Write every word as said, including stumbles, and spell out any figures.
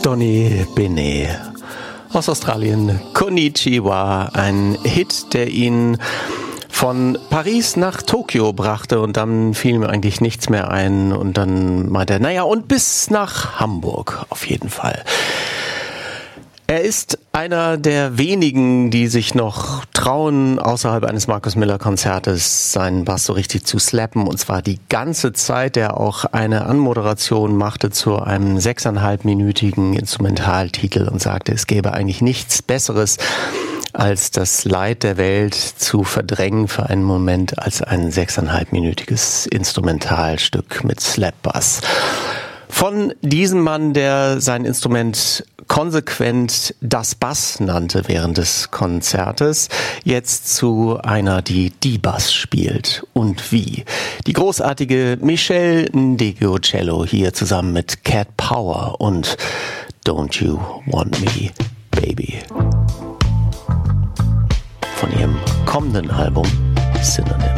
Donny Benet aus Australien, Konnichiwa, ein Hit, der ihn von Paris nach Tokio brachte und dann fiel mir eigentlich nichts mehr ein und dann meinte er, naja, und bis nach Hamburg auf jeden Fall. Er ist einer der wenigen, die sich noch trauen, außerhalb eines Marcus Miller Konzertes seinen Bass so richtig zu slappen, und zwar die ganze Zeit, der auch eine Anmoderation machte zu einem sechseinhalbminütigen Instrumentaltitel und sagte, es gäbe eigentlich nichts Besseres, als das Leid der Welt zu verdrängen für einen Moment als ein sechseinhalbminütiges Instrumentalstück mit Slapbass. Von diesem Mann, der sein Instrument konsequent das Bass nannte während des Konzertes, jetzt zu einer, die die Bass spielt. Und wie? Die großartige Michelle Ndegeocello hier zusammen mit Cat Power und Don't You Want Me, Baby. Von ihrem kommenden Album Synonym.